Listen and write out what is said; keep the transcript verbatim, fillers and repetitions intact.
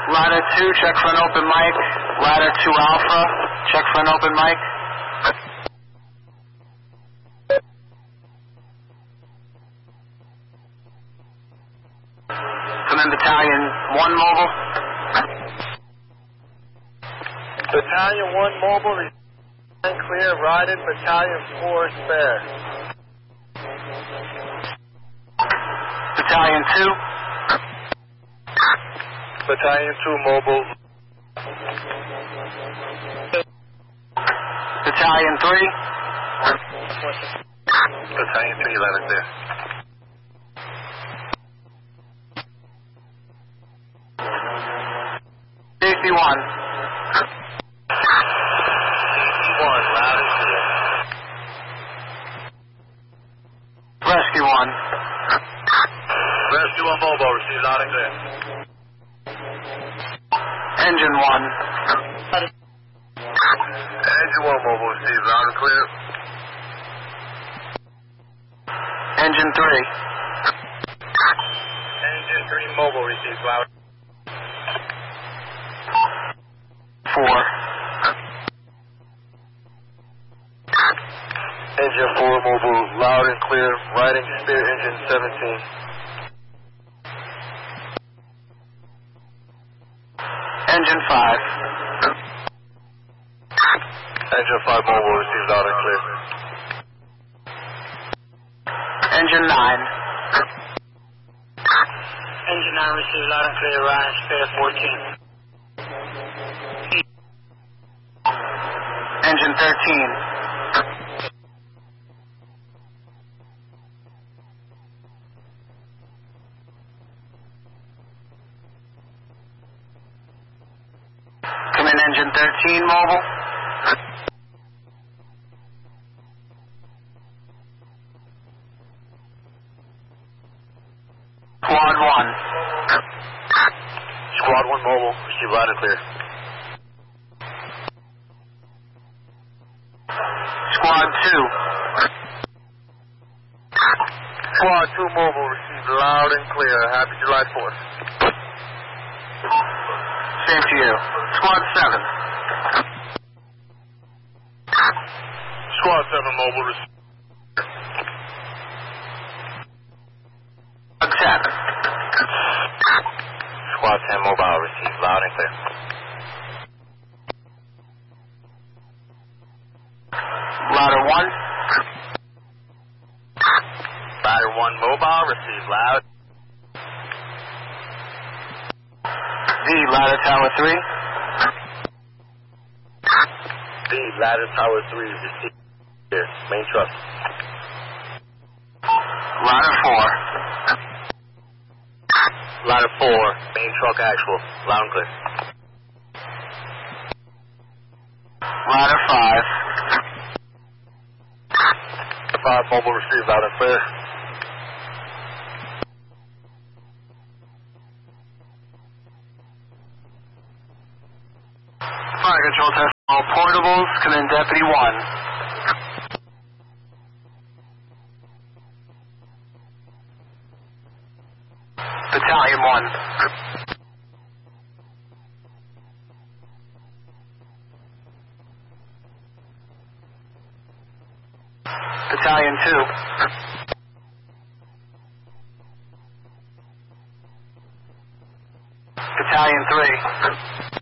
Ladder two, check for an open mic. Ladder two Alpha, check for an open mic. Come in Battalion one Mobile. Battalion one Mobile, line clear, riding Battalion four spare. Battalion two. Battalion two Mobile. Battalion three. Battalion three, ladder clear. Safety one. One, loud and clear. Rescue one. Rescue one Mobile, receive loud and clear. Engine one. Engine one Mobile, receive loud and clear. Engine three. Engine three Mobile, receive loud. Four. Engine four Mobile, loud and clear, riding spare engine seventeen. Engine five. Engine five Mobile, receive loud and clear. Engine nine. Engine nine, receive loud and clear, riding spare fourteen. Engine thirteen. Come in Engine thirteen Mobile. Squad one. Squad one Mobile, receive loud and clear. Squad two. Squad two Mobile, receive loud and clear. Happy July fourth. Same to you. Squad seven. Squad seven Mobile, receive. Squad ten. Squad ten Mobile, receive loud and clear. Ladder one. Ladder one Mobile, receive loud. D, Ladder Tower three. D, ladder tower three, receive here, main truck. Ladder four. Ladder four, main truck actual, loud and clear. Ladder five. Five Mobile, receive loud and clear. Fire control test all portables. Come in Deputy one. Battalion one. Battalion two. Battalion three.